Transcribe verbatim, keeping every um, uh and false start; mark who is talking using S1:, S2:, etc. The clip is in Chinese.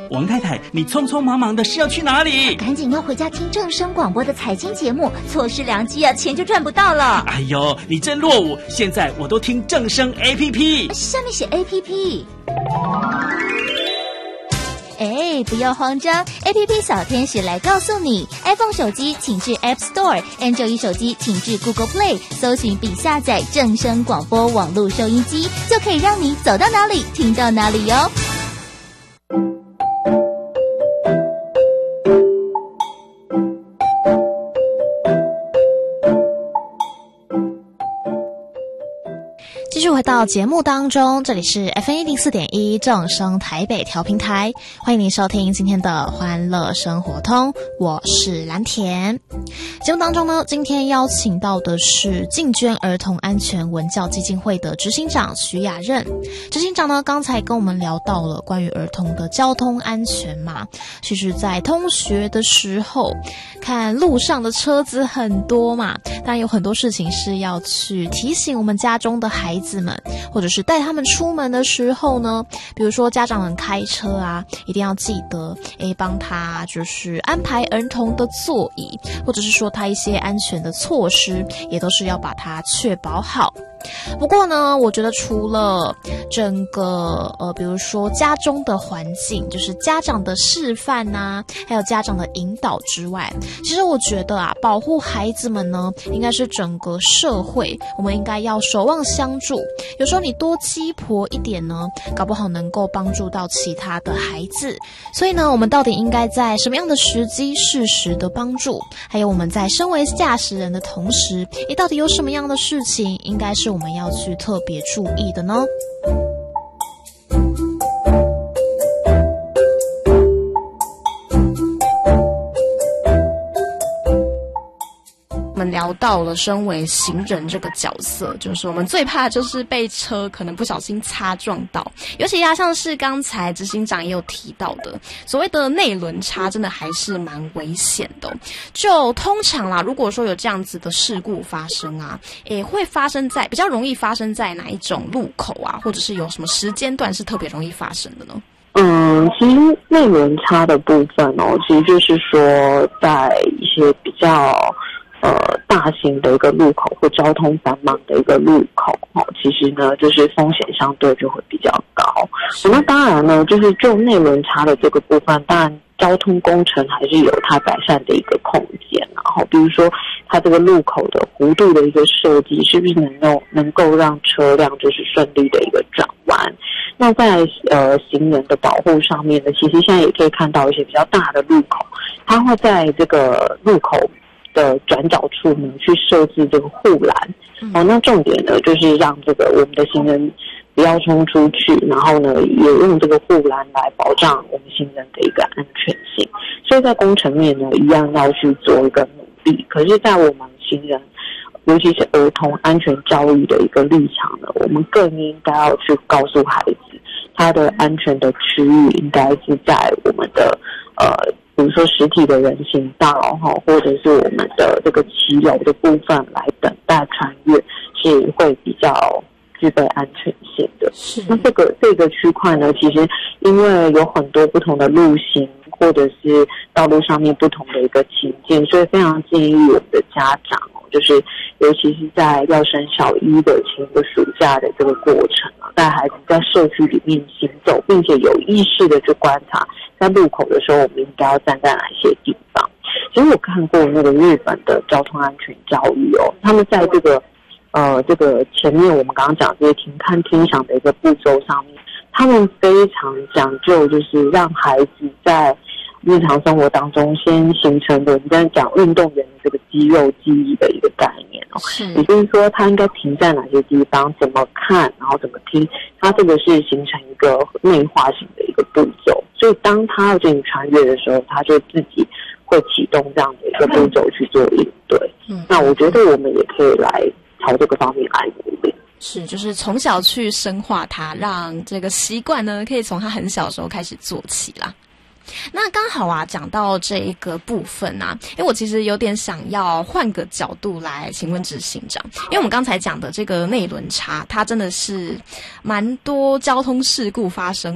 S1: 王太太，你匆匆忙忙的是要去哪里？
S2: 赶紧要回家听正声广播的财经节目，错失良机啊，钱就赚不到了。
S1: 哎呦，你真落伍！现在我都听正声 A P P，
S2: 下面写 A P P。哎，不要慌张 ，A P P 小天使来告诉你 ，iPhone 手机请至 App Store，Android 手机请至 Google Play， 搜寻并下载正声广播网络收音机，就可以让你走到哪里听到哪里哟。
S3: 继续回到节目当中，这里是 F M 一零四点一正声台北调频台，欢迎您收听今天的欢乐生活通，我是蓝田。节目当中呢，今天邀请到的是进捐儿童安全文教基金会的执行长徐雅任。执行长呢，刚才跟我们聊到了关于儿童的交通安全嘛，其实在通学的时候，看路上的车子很多嘛，当然有很多事情是要去提醒我们家中的孩子们，或者是带他们出门的时候呢，比如说家长们开车啊，一定要记得诶帮他就是安排儿童的座椅，或者是说他一些安全的措施也都是要把它确保好。不过呢，我觉得除了整个呃，比如说家中的环境，就是家长的示范啊，还有家长的引导之外，其实我觉得啊，保护孩子们呢，应该是整个社会，我们应该要守望相助。有时候你多鸡婆一点呢，搞不好能够帮助到其他的孩子。所以呢，我们到底应该在什么样的时机适时的帮助？还有我们在身为驾驶人的同时，诶，到底有什么样的事情应该是我们要去特别注意的呢？我们聊到了身为行人这个角色，就是我们最怕就是被车可能不小心擦撞到，尤其啊，像是刚才执行长也有提到的，所谓的内轮差真的还是蛮危险的。就通常啦，如果说有这样子的事故发生啊，也会发生在比较容易发生在哪一种路口啊，或者是有什么时间段是特别容易发生的呢？
S4: 嗯，其实内轮差的部分哦，其实就是说在一些比较呃大型的一个路口或交通繁忙的一个路口哦，其实呢就是风险相对就会比较高。那当然呢，就是就内轮差的这个部分，当然交通工程还是有它改善的一个空间，然后比如说它这个路口的弧度的一个设计，是不是能够能够让车辆就是顺利的一个转弯？那在呃行人的保护上面呢，其实现在也可以看到一些比较大的路口，它会在这个路口的转角处呢去设置这个护栏。哦，那重点呢就是让这个我们的行人不要冲出去，然后呢也用这个护栏来保障我们行人的一个安全性。所以在工程面呢一样要去做一个努力，可是在我们行人尤其是儿童安全教育的一个立场呢，我们更应该要去告诉孩子，他的安全的区域应该是在我们的呃比如说实体的人行道哈，或者是我们的这个骑楼的部分来等待穿越，是会比较具备安全性的。那这个这个区块呢，其实因为有很多不同的路型，或者是道路上面不同的一个情境，所以非常建议我们的家长哦，就是尤其是在要升小一的前一个暑假的这个过程啊，带孩子在社区里面行走，并且有意识的去观察，在路口的时候我们应该要站在哪些地方。其实我看过那个日本的交通安全教育哦，他们在这个呃这个前面我们刚刚讲这些停看听响的一个步骤上面，他们非常讲究，就是让孩子在日常生活当中先形成的，我们在讲运动员的这个肌肉记忆的一个概念哦，也就是说他应该停在哪些地方，怎么看，然后怎么听，他这个是形成一个内化型的一个步骤。所以当他要进行穿越的时候，他就自己会启动这样的一个步骤去做应对。嗯，那我觉得我们也可以来朝这个方面来努力。
S3: 是，就是从小去深化它，让这个习惯呢，可以从他很小的时候开始做起啦。那刚好啊，讲到这一个部分啊，因为我其实有点想要换个角度来请问执行长，因为我们刚才讲的这个内轮差，它真的是蛮多交通事故发生